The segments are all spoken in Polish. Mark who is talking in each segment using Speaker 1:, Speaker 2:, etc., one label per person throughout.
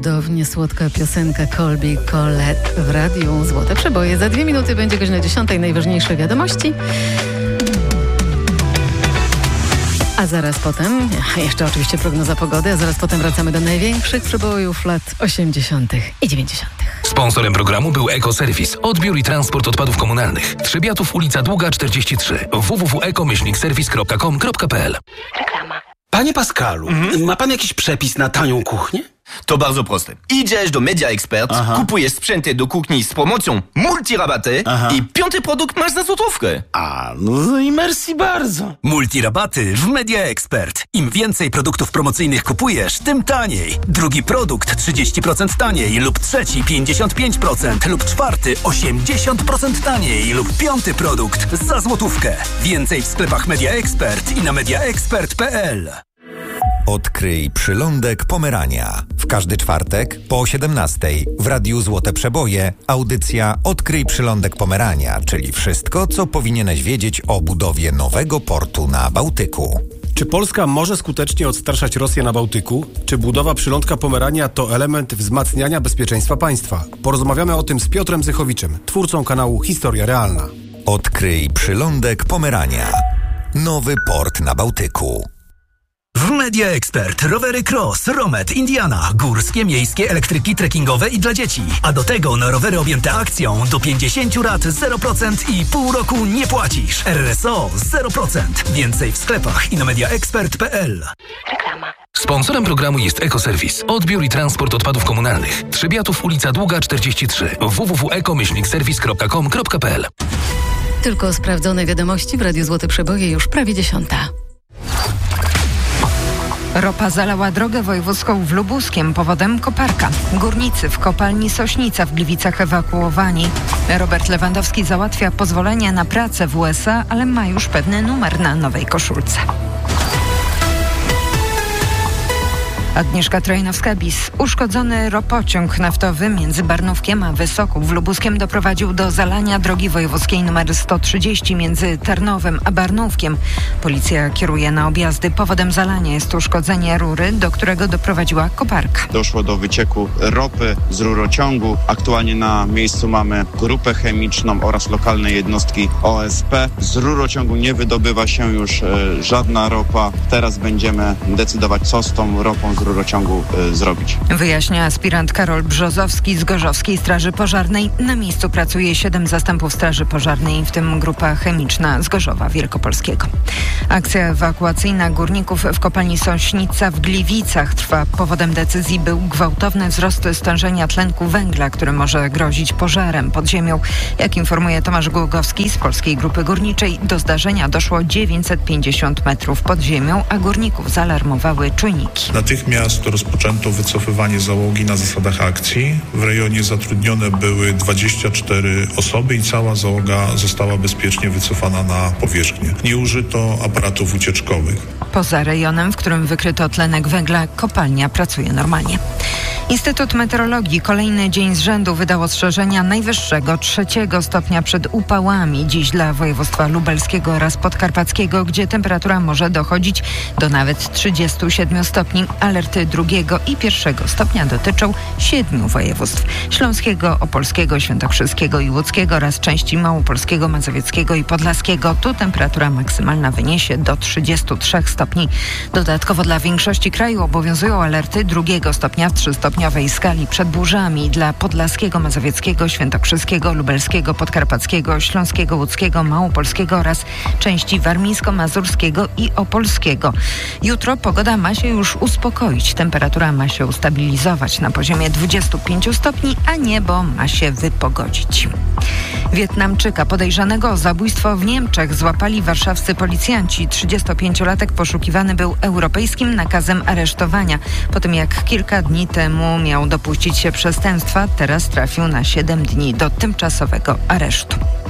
Speaker 1: cudownie słodka piosenka Colby Collette w radiu Złote Przeboje. Za 2 minuty będzie godzina 10, najważniejsze wiadomości. A zaraz potem, jeszcze oczywiście prognoza pogody, a zaraz potem wracamy do największych przebojów lat 80. i 90.
Speaker 2: Sponsorem programu był Ekoserwis. Odbiór i transport odpadów komunalnych. Trzebiatów, ulica Długa 43. www.eko-serwis.com.pl.
Speaker 1: Reklama.
Speaker 3: Panie Pascalu, ma pan jakiś przepis na tanią kuchnię?
Speaker 4: To bardzo proste. Idziesz do Media Expert, kupujesz sprzęty do kuchni z promocją multirabaty i 5. produkt masz za złotówkę.
Speaker 3: No i merci bardzo.
Speaker 5: Multirabaty w Media Expert. Im więcej produktów promocyjnych kupujesz, tym taniej. Drugi produkt 30% taniej lub trzeci 55% lub czwarty 80% taniej lub 5. produkt za złotówkę. Więcej w sklepach Media Expert i na mediaexpert.pl.
Speaker 6: Odkryj przylądek Pomerania. W każdy czwartek po 17:00 w Radiu Złote Przeboje audycja Odkryj przylądek Pomerania, czyli wszystko, co powinieneś wiedzieć o budowie nowego portu na Bałtyku.
Speaker 7: Czy Polska może skutecznie odstraszać Rosję na Bałtyku? Czy budowa przylądka Pomerania to element wzmacniania bezpieczeństwa państwa? Porozmawiamy o tym z Piotrem Zychowiczem, twórcą kanału Historia Realna.
Speaker 6: Odkryj przylądek Pomerania. Nowy port na Bałtyku.
Speaker 5: W Media Expert rowery Cross, Romet, Indiana, górskie, miejskie, elektryki, trekkingowe i dla dzieci. A do tego na rowery objęte akcją do 50 rat 0% i pół roku nie płacisz. RSO 0%. Więcej w sklepach i na mediaexpert.pl.
Speaker 1: Reklama.
Speaker 2: Sponsorem programu jest Ekoserwis. Odbiór i transport odpadów komunalnych. Trzebiatów, ulica Długa 43. www.eko-serwis.com.pl.
Speaker 1: Tylko sprawdzone wiadomości w Radiu Złote Przeboje już prawie 10.
Speaker 8: Ropa zalała drogę wojewódzką w Lubuskiem, powodem koparka. Górnicy w kopalni Sośnica w Gliwicach ewakuowani. Robert Lewandowski załatwia pozwolenie na pracę w USA, ale ma już pewny numer na nowej koszulce. Agnieszka Trojnowska-Bis. Uszkodzony ropociąg naftowy między Barnówkiem a Wysoków w Lubuskiem doprowadził do zalania drogi wojewódzkiej nr 130 między Tarnowem a Barnówkiem. Policja kieruje na objazdy. Powodem zalania jest uszkodzenie rury, do którego doprowadziła koparka.
Speaker 9: Doszło do wycieku ropy z rurociągu. Aktualnie na miejscu mamy grupę chemiczną oraz lokalne jednostki OSP. Z rurociągu nie wydobywa się już żadna ropa. Teraz będziemy decydować, co z tą ropą z rurociągu zrobić.
Speaker 8: Wyjaśnia aspirant Karol Brzozowski z Gorzowskiej Straży Pożarnej. Na miejscu pracuje 7 zastępów Straży Pożarnej, w tym grupa chemiczna z Gorzowa Wielkopolskiego. Akcja ewakuacyjna górników w kopalni Sośnica w Gliwicach trwa. Powodem decyzji był gwałtowny wzrost stężenia tlenku węgla, który może grozić pożarem pod ziemią. Jak informuje Tomasz Głogowski z Polskiej Grupy Górniczej, do zdarzenia doszło 950 metrów pod ziemią, a górników zaalarmowały czujniki.
Speaker 10: Natychmiast rozpoczęto wycofywanie załogi na zasadach akcji. W rejonie zatrudnione były 24 osoby i cała załoga została bezpiecznie wycofana na powierzchnię. Nie użyto aparatów ucieczkowych.
Speaker 8: Poza rejonem, w którym wykryto tlenek węgla, kopalnia pracuje normalnie. Instytut Meteorologii kolejny dzień z rzędu wydał ostrzeżenia najwyższego 3 stopnia przed upałami. Dziś dla województwa lubelskiego oraz podkarpackiego, gdzie temperatura może dochodzić do nawet 37 stopni. Alerty 2 i 1 stopnia dotyczą 7 województw: śląskiego, opolskiego, świętokrzyskiego i łódzkiego oraz części małopolskiego, mazowieckiego i podlaskiego. Tu temperatura maksymalna wyniesie do 33 stopni. Dodatkowo dla większości kraju obowiązują alerty 2 stopnia w 3-stopniowej skali przed burzami dla podlaskiego, mazowieckiego, świętokrzyskiego, lubelskiego, podkarpackiego, śląskiego, łódzkiego, małopolskiego oraz części warmińsko-mazurskiego i opolskiego. Jutro pogoda ma się już uspokoić. Temperatura ma się ustabilizować na poziomie 25 stopni, a niebo ma się wypogodzić. Wietnamczyka podejrzanego o zabójstwo w Niemczech złapali warszawscy policjanci. 35-latek poszukiwany był europejskim nakazem aresztowania. Po tym jak kilka dni temu miał dopuścić się przestępstwa, teraz trafił na 7 dni do tymczasowego aresztu.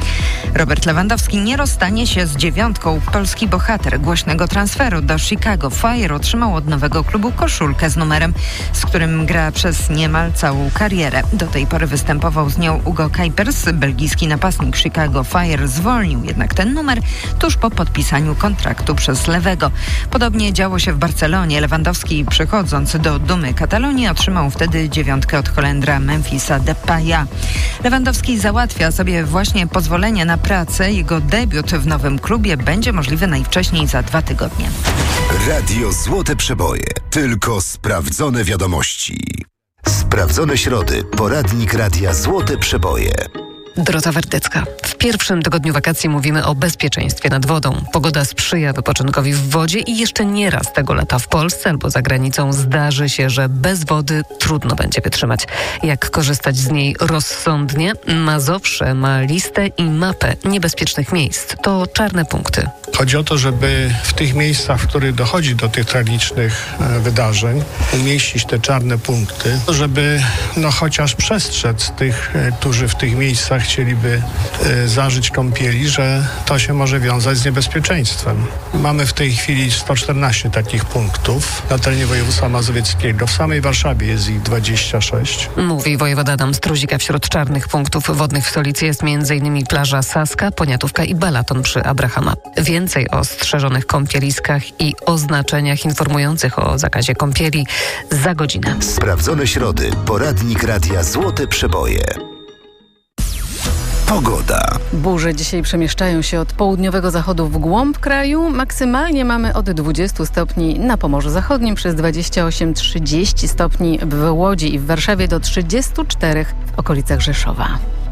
Speaker 8: Robert Lewandowski nie rozstanie się z 9. Polski bohater głośnego transferu do Chicago Fire otrzymał od nowego klubu koszulkę z numerem, z którym gra przez niemal całą karierę. Do tej pory występował z nią Hugo Kuipers. Belgijski napastnik Chicago Fire zwolnił jednak ten numer tuż po podpisaniu kontraktu przez lewego. Podobnie działo się w Barcelonie. Lewandowski, przychodząc do dumy Katalonii, otrzymał wtedy 9 od Holendra Memphisa Depaya. Lewandowski załatwia sobie właśnie pozwolenie na pracę. Jego debiut w nowym klubie będzie możliwy najwcześniej za 2 tygodnie.
Speaker 11: Radio Złote Przeboje. Tylko sprawdzone wiadomości. Sprawdzone środy. Poradnik Radia Złote Przeboje.
Speaker 12: Dorota Werdycka. W pierwszym tygodniu wakacji mówimy o bezpieczeństwie nad wodą. Pogoda sprzyja wypoczynkowi w wodzie i jeszcze nie raz tego lata w Polsce albo za granicą zdarzy się, że bez wody trudno będzie wytrzymać. Jak korzystać z niej rozsądnie? Mazowsze ma listę i mapę niebezpiecznych miejsc. To czarne punkty.
Speaker 13: Chodzi o to, żeby w tych miejscach, w których dochodzi do tych tragicznych wydarzeń, umieścić te czarne punkty, żeby chociaż przestrzec tych, którzy w tych miejscach chcieliby zażyć kąpieli, że to się może wiązać z niebezpieczeństwem. Mamy w tej chwili 114 takich punktów na terenie województwa mazowieckiego. W samej Warszawie jest ich 26.
Speaker 12: Mówi wojewoda Adam Struzika. Wśród czarnych punktów wodnych w stolicy jest m.in. plaża Saska, Poniatówka i Balaton przy Abrahama. Więcej o strzeżonych kąpieliskach i oznaczeniach informujących o zakazie kąpieli za godzinę.
Speaker 11: Sprawdzone środy. Poradnik Radia Złote Przeboje. Pogoda.
Speaker 1: Burze dzisiaj przemieszczają się od południowego zachodu w głąb kraju. Maksymalnie mamy od 20 stopni na Pomorzu Zachodnim, przez 28-30 stopni w Łodzi i w Warszawie, do 34 w okolicach Rzeszowa.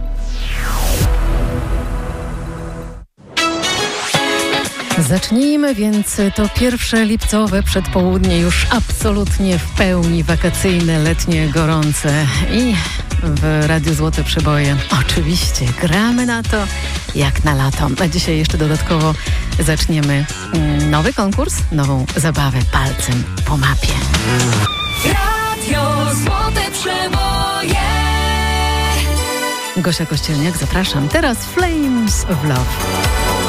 Speaker 1: Zacznijmy więc to pierwsze lipcowe przedpołudnie, już absolutnie w pełni wakacyjne, letnie, gorące. I w Radiu Złote Przeboje oczywiście gramy na to jak na lato. A dzisiaj jeszcze dodatkowo zaczniemy nowy konkurs, nową zabawę palcem po mapie.
Speaker 14: Radio Złote Przeboje.
Speaker 1: Gosia Kościelniak, zapraszam. Teraz Flames of Love.